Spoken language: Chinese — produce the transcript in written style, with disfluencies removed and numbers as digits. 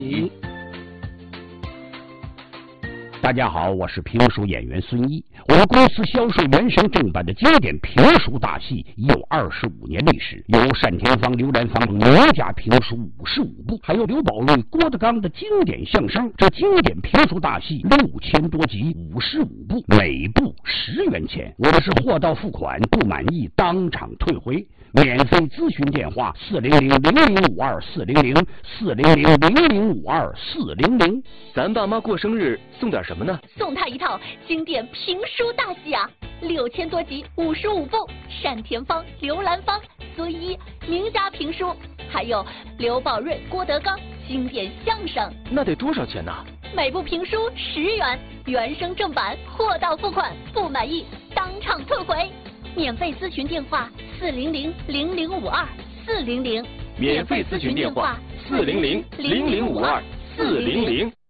大家好，我是评书演员孙一。我们公司销售原声正版的经典评书大戏已有25年历史，有单田芳、刘兰芳名家评书55部，还有刘宝瑞、郭德纲的经典相声。这经典评书大戏6000多集，55部，每部10元钱。我们是货到付款，不满意当场退回。免费咨询电话400-0052-400，400-0052-400。 咱爸妈过生日送点什么呢？ 送他一套经典评书大戏啊，6000多集55部，单田芳、刘兰芳、孙一名家评书，还有刘宝瑞、郭德纲经典相声。 那得多少钱呢？ 每部评书10元，原声正版，货到付款，不满意当场退回。免费咨询电话400-0052-400， 免费咨询电话400-0052-400。